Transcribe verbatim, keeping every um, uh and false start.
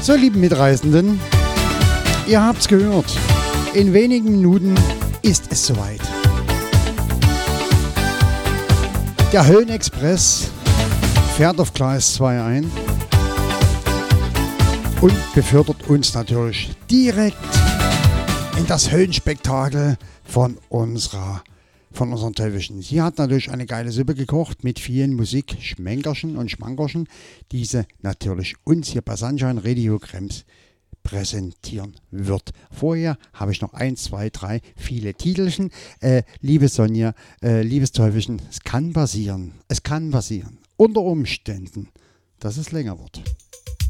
So, lieben Mitreisenden, ihr habt's gehört. In wenigen Minuten ist es soweit. Der Höhenexpress fährt auf Gleis zwei ein und befördert uns natürlich direkt in das Höhenspektakel von unserer von unseren Television. Sie hat natürlich eine geile Suppe gekocht mit vielen Musik, Schmenkerchen und Schmankerchen, diese natürlich uns hier bei Sunshine Radio Krems präsentieren wird. Vorher habe ich noch eins, zwei, drei, viele Titelchen. Äh, liebe Sonja, äh, liebes Teufelchen, es kann passieren, es kann passieren, unter Umständen, dass es länger wird.